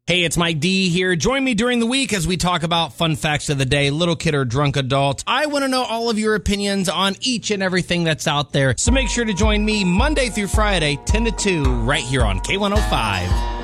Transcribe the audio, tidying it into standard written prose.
Hey, it's Mike D here. Join me during the week as we talk about fun facts of the day, little kid or drunk adult. I want to know all of your opinions on each and everything that's out there. So make sure to join me Monday through Friday, 10 to 2, right here on K105.